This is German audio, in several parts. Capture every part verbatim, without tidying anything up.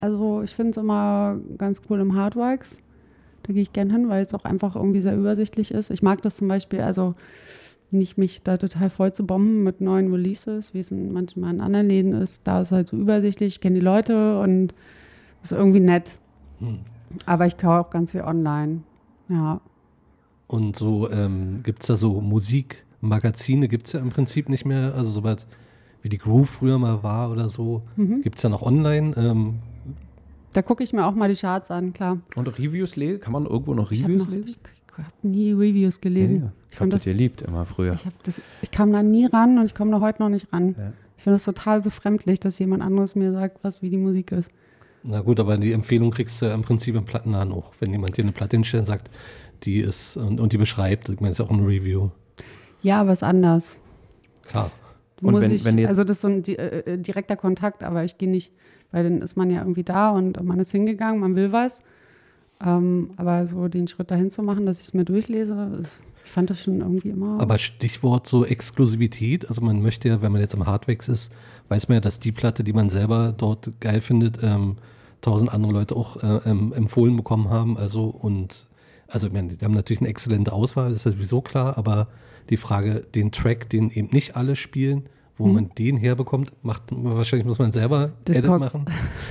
Also ich finde es immer ganz cool im Hardworks. Da gehe ich gern hin, weil es auch einfach irgendwie sehr übersichtlich ist. Ich mag das zum Beispiel, also nicht mich da total voll zu bomben mit neuen Releases, wie es in manchmal in anderen Läden ist. Da ist es halt so übersichtlich, ich kenne die Leute und ist irgendwie nett. Hm. Aber ich kaufe auch ganz viel online, ja. Und so ähm, gibt es da so Musikmagazine, gibt es ja im Prinzip nicht mehr, also so was wie die Groove früher mal war oder so, mhm. gibt es ja noch online. Ähm, Da gucke ich mir auch mal die Charts an, klar. Und Reviews lesen? Kann man irgendwo noch Reviews ich noch, lesen? Ich, ich habe nie Reviews gelesen. Ja, ja. Ich habe das, das ihr liebt immer früher. Ich, das, ich kam da nie ran und ich komme da heute noch nicht ran. Ja. Ich finde es total befremdlich, dass jemand anderes mir sagt, was wie die Musik ist. Na gut, aber die Empfehlung kriegst du im Prinzip im Plattenladen auch. Wenn jemand dir eine Platte hinstellt und sagt, die ist und, und die beschreibt, ich meine, ist ja auch ein Review. Ja, aber ist anders. Klar. Und Muss wenn, ich, wenn jetzt also das ist so ein äh, direkter Kontakt, aber ich gehe nicht, weil dann ist man ja irgendwie da und man ist hingegangen, man will was. Ähm, aber so den Schritt dahin zu machen, dass ich es mir durchlese, ich fand das schon irgendwie immer... Aber Stichwort so Exklusivität, also man möchte ja, wenn man jetzt am Hardwax ist, weiß man ja, dass die Platte, die man selber dort geil findet, ähm, tausend andere Leute auch äh, ähm, empfohlen bekommen haben. Also und also ich meine, die haben natürlich eine exzellente Auswahl, das ist sowieso klar, aber die Frage, den Track, den eben nicht alle spielen, wo hm. man den herbekommt, macht wahrscheinlich muss man selber Discogs. Edit machen.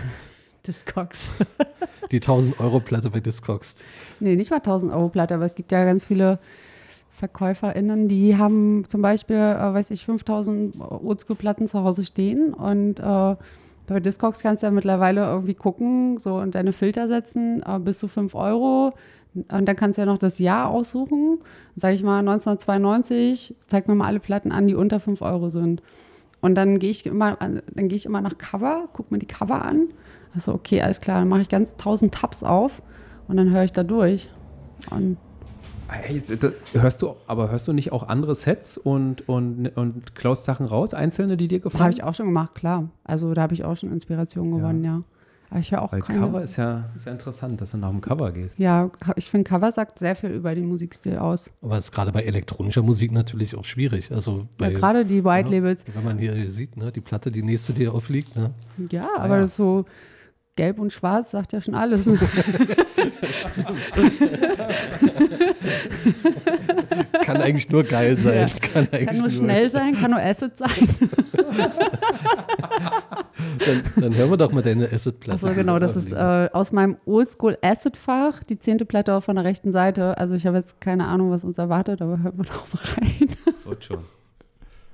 Discogs. Die tausend-Euro-Platte bei Discogs. Nee, nicht mal tausend-Euro-Platte, aber es gibt ja ganz viele VerkäuferInnen, die haben zum Beispiel, äh, weiß ich, fünftausend Oldschool-Platten zu Hause stehen und äh, bei Discogs kannst du ja mittlerweile irgendwie gucken so und deine Filter setzen, äh, bis zu fünf Euro und dann kannst du ja noch das Jahr aussuchen. Sag ich mal neunzehnhundertzweiundneunzig, zeig mir mal alle Platten an, die unter fünf Euro sind. Und dann gehe ich immer, dann gehe ich immer nach Cover, guck mir die Cover an. Also okay, alles klar, dann mache ich ganz tausend Tabs auf und dann höre ich da durch. Und Hey, das, hörst du, aber hörst du nicht auch andere Sets und, und, und klaust Sachen raus, einzelne, die dir gefallen? Habe ich auch schon gemacht, klar. Also da habe ich auch schon Inspiration gewonnen, ja. ja. Aber ich höre auch Weil keine... Cover ist ja, ist ja interessant, dass du nach dem Cover gehst. Ja, ich finde, Cover sagt sehr viel über den Musikstil aus. Aber das ist gerade bei elektronischer Musik natürlich auch schwierig. Also bei, ja, gerade die White Labels. Ja, wenn man hier sieht, ne, die Platte, die nächste, die aufliegt. Ne? Ja, ah, aber ja. das so... Gelb und Schwarz sagt ja schon alles. Kann eigentlich nur geil sein. Ja. Kann, eigentlich kann nur, nur schnell sein, kann nur Acid sein. dann, dann hören wir doch mal deine Acid-Platte. Achso, genau, das ist äh, aus meinem Oldschool-Acid-Fach, die zehnte Platte von der rechten Seite. Also ich habe jetzt keine Ahnung, was uns erwartet, aber hören wir doch mal rein. Gut schon.